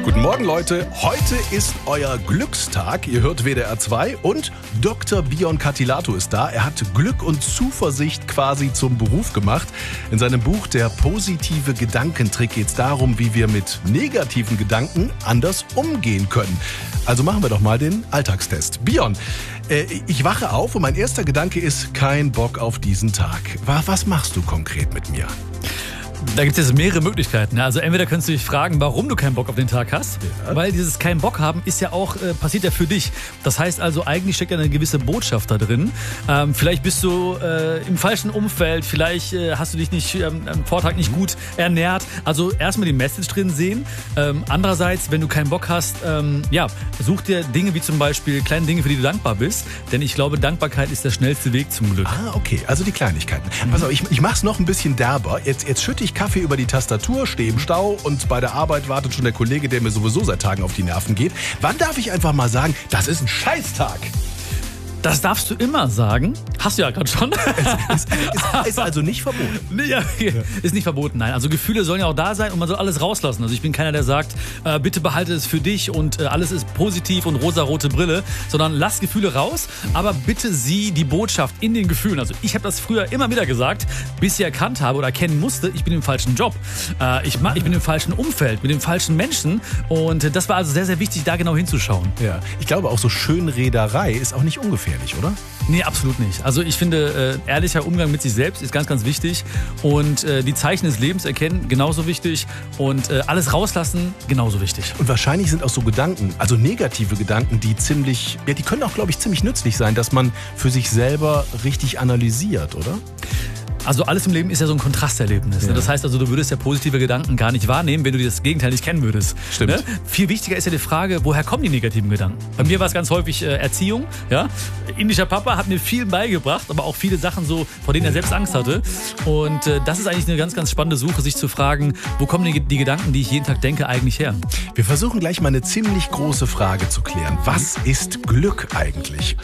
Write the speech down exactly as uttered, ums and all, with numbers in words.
Guten Morgen, Leute. Heute ist euer Glückstag. Ihr hört W D R zwei und Doktor Bion Katilato ist da. Er hat Glück und Zuversicht quasi zum Beruf gemacht. In seinem Buch Der positive Gedankentrick geht es darum, wie wir mit negativen Gedanken anders umgehen können. Also machen wir doch mal den Alltagstest. Bion, äh, ich wache auf und mein erster Gedanke ist, kein Bock auf diesen Tag. Was machst du konkret mit mir? Da gibt es jetzt mehrere Möglichkeiten. Also entweder kannst du dich fragen, warum du keinen Bock auf den Tag hast, ja. weil dieses keinen Bock haben ist ja auch, äh, passiert ja für dich. Das heißt also, eigentlich steckt ja eine gewisse Botschaft da drin. Ähm, vielleicht bist du äh, im falschen Umfeld, vielleicht äh, hast du dich nicht ähm, am Vortag nicht gut ernährt. Also erstmal die Message drin sehen. Ähm, andererseits, wenn du keinen Bock hast, ähm, ja, such dir Dinge wie zum Beispiel kleine Dinge, für die du dankbar bist. Denn ich glaube, Dankbarkeit ist der schnellste Weg zum Glück. Ah, okay. Also die Kleinigkeiten. Mhm. Pass auf, ich, ich mach's noch ein bisschen derber. Jetzt, jetzt schütte ich Kaffee über die Tastatur, stehe im Stau und bei der Arbeit wartet schon der Kollege, der mir sowieso seit Tagen auf die Nerven geht. Wann darf ich einfach mal sagen, das ist ein Scheißtag? Das darfst du immer sagen. Hast du ja gerade schon. Es ist, ist, ist also nicht verboten. Nee, ja, ist nicht verboten, nein. Also Gefühle sollen ja auch da sein und man soll alles rauslassen. Also ich bin keiner, der sagt, äh, bitte behalte es für dich und äh, alles ist positiv und rosarote Brille, sondern lass Gefühle raus, aber bitte sieh die Botschaft in den Gefühlen. Also ich habe das früher immer wieder gesagt, bis ich erkannt habe oder erkennen musste, ich bin im falschen Job. Äh, ich, ich bin im falschen Umfeld, mit den falschen Menschen und äh, das war also sehr, sehr wichtig, da genau hinzuschauen. Ja, ich glaube auch so Schönrederei ist auch nicht ungefährlich, oder? Nee, absolut nicht. Also ich finde, äh, ehrlicher Umgang mit sich selbst ist ganz, ganz wichtig und äh, die Zeichen des Lebens erkennen, genauso wichtig und äh, alles rauslassen, genauso wichtig. Und wahrscheinlich sind auch so Gedanken, also negative Gedanken, die ziemlich, ja, die können auch, glaube ich, ziemlich nützlich sein, dass man für sich selber richtig analysiert, oder? Also alles im Leben ist ja so ein Kontrasterlebnis. Ja. Ne? Das heißt also, du würdest ja positive Gedanken gar nicht wahrnehmen, wenn du das Gegenteil nicht kennen würdest. Stimmt. Ne? Viel wichtiger ist ja die Frage, woher kommen die negativen Gedanken? Bei mir war es ganz häufig äh, Erziehung. Ja? Indischer Papa hat mir viel beigebracht, aber auch viele Sachen, so, vor denen er selbst Angst hatte. Und äh, das ist eigentlich eine ganz, ganz spannende Suche, sich zu fragen, wo kommen die, die Gedanken, die ich jeden Tag denke, eigentlich her? Wir versuchen gleich mal eine ziemlich große Frage zu klären. Was ist Glück eigentlich?